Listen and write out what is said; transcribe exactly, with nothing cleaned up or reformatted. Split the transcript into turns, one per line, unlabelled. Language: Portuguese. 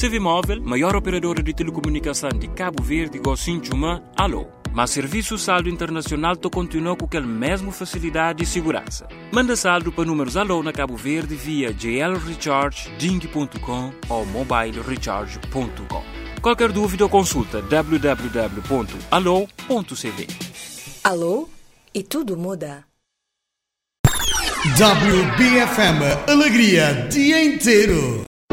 C V Móvel, maior operadora de telecomunicação de Cabo Verde, Gocinchuma, alô. Mas serviço saldo internacional to continua com aquela mesma facilidade e segurança. Manda saldo para números alô na Cabo Verde via j l recharge ding ponto com ou mobile recharge ponto com. Qualquer dúvida ou consulta w w w ponto alô ponto c v.
Alô? E tudo muda.
W B F M Alegria dia inteiro.